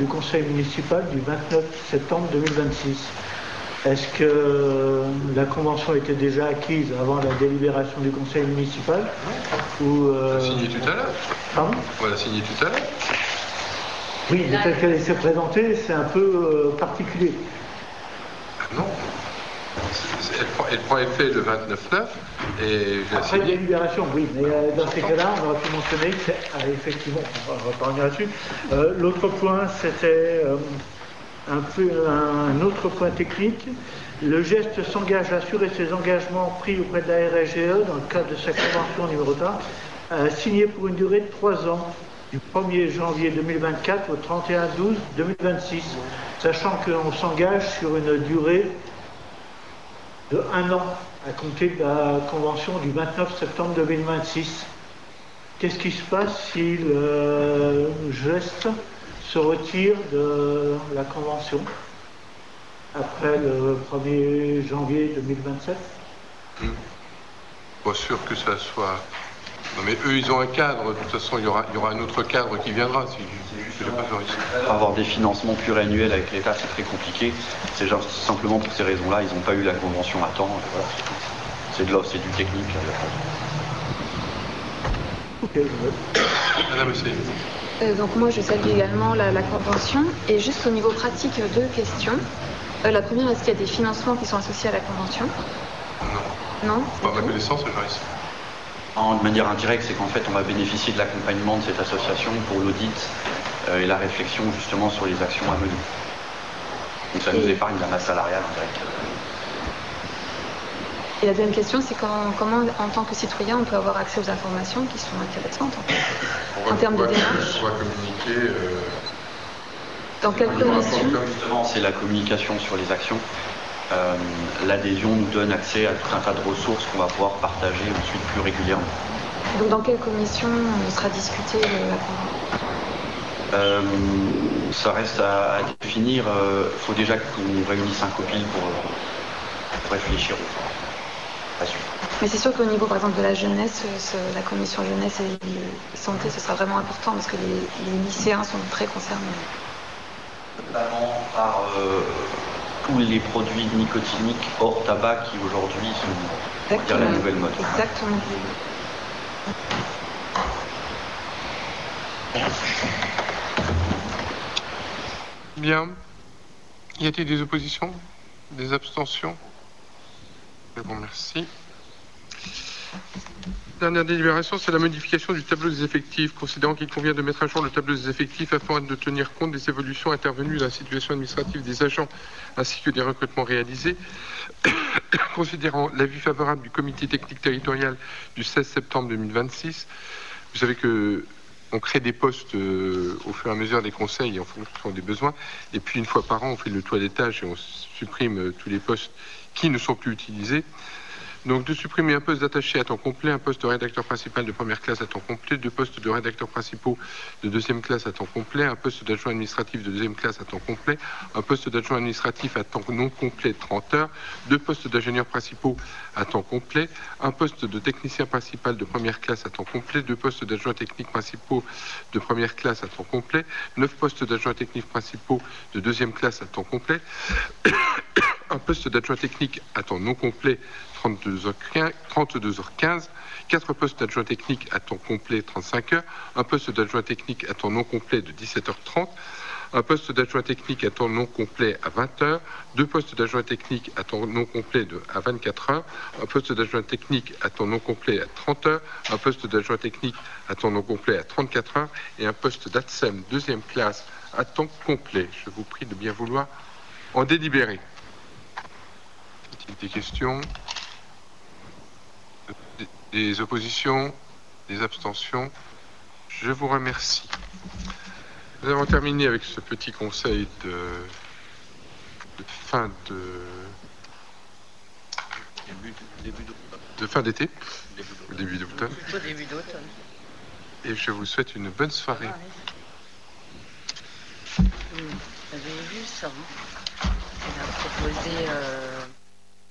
du conseil municipal du 29 septembre 2026. Est-ce que la convention était déjà acquise avant la délibération du conseil municipal ou On l'a signée tout à l'heure. Pardon ? On l'a signée tout à l'heure. Oui, mais tel qu'elle s'est présentée, c'est un peu particulier. Non. Elle prend effet le 29/9 et j'ai Après délibération, oui, mais dans ces cas-là, on aurait pu mentionner que, effectivement, on va pas revenir là-dessus. L'autre point, c'était un autre point technique. Le geste s'engage à assurer ses engagements pris auprès de la RSGE dans le cadre de sa convention numéro 1, signée pour une durée de 3 ans, du 1er janvier 2024 au 31/12/2026, sachant qu'on s'engage sur une durée de 1 an à compter de la convention du 29 septembre 2026. Qu'est-ce qui se passe si le geste se retire de la convention après le 1er janvier 2027 ? Pas sûr que ça soit... Non mais eux, ils ont un cadre. De toute façon, il y aura un autre cadre qui viendra. Avoir des financements pluriannuels avec l'État, c'est très compliqué. C'est genre simplement pour ces raisons-là, ils n'ont pas eu la convention à temps. Voilà. C'est de l'offre, c'est du technique. Ok, Madame Essay. Donc moi, je salue également la convention. Et juste au niveau pratique, 2 questions. La première, est-ce qu'il y a des financements qui sont associés à la convention ? Non. Non ? Pas à ma connaissance, je reste. De manière indirecte, c'est qu'en fait, on va bénéficier de l'accompagnement de cette association pour l'audit et la réflexion justement sur les actions à mener. Donc ça nous épargne la masse salariale en direct. Et la deuxième question, c'est comment, en tant que citoyen, on peut avoir accès aux informations qui sont intéressantes en termes de démarche. On va communiquer... Dans quelle commission ? Justement, c'est la communication sur les actions. L'adhésion nous donne accès à tout un tas de ressources qu'on va pouvoir partager ensuite plus régulièrement. Donc dans quelle commission sera discuté la convention ? Ça reste à définir. Il faut déjà qu'on réunisse un copil pour réfléchir à la suite. Mais c'est sûr qu'au niveau, par exemple, de la jeunesse, la commission jeunesse et santé, ce sera vraiment important parce que les lycéens sont très concernés. Notamment par tous les produits nicotiniques hors tabac qui aujourd'hui sont la nouvelle mode. Exactement. Bien. Y a-t-il des oppositions ? Des abstentions ? Je vous remercie. Dernière délibération, c'est la modification du tableau des effectifs, considérant qu'il convient de mettre à jour le tableau des effectifs afin de tenir compte des évolutions intervenues dans la situation administrative des agents ainsi que des recrutements réalisés. Considérant l'avis favorable du comité technique territorial du 16 septembre 2026, vous savez que on crée des postes au fur et à mesure des conseils en fonction des besoins, et puis une fois par an, on fait le toilettage et on supprime tous les postes qui ne sont plus utilisés. Donc de supprimer un poste d'attaché à temps complet, un poste de rédacteur principal de première classe à temps complet, 2 postes de rédacteurs principaux de deuxième classe à temps complet, un poste d'adjoint administratif de deuxième classe à temps complet, un poste d'adjoint administratif à temps non complet de 30 heures, 2 postes d'ingénieurs principaux à temps complet, un poste de technicien principal de première classe à temps complet, 2 postes d'adjoints techniques principaux de première classe à temps complet, 9 postes d'adjoints techniques principaux de deuxième classe à temps complet, un poste d'adjoint technique à temps non complet 32h15, 4 postes d'adjoint technique à temps complet 35 heures, un poste d'adjoint technique à temps non complet de 17h30, un poste d'adjoint technique à temps non complet à 20 heures, 2 postes d'adjoint technique à temps non complet à 24 heures, un poste d'adjoint technique à temps non complet à 30 heures, un poste d'adjoint technique à temps non complet à 34 heures et un poste d'ATSEM deuxième classe à temps complet. Je vous prie de bien vouloir en délibérer. Des questions ? Des oppositions, des abstentions. Je vous remercie. Nous avons terminé avec ce petit conseil de fin de fin d'été, début d'automne. Et je vous souhaite une bonne soirée. Vous avez vu ça, hein ? Elle a proposé